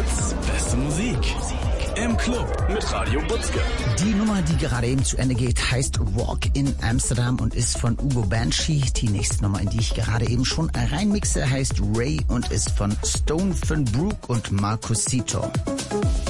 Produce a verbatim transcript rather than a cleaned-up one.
Hits, beste Musik. Im Club mit Radio Butzke. Die Nummer, die gerade eben zu Ende geht, heißt Walk in Amsterdam und ist von Ugo Banshee. Die nächste Nummer, in die ich gerade eben schon reinmixe, heißt Ray und ist von Stone Van Broek und Marcusito.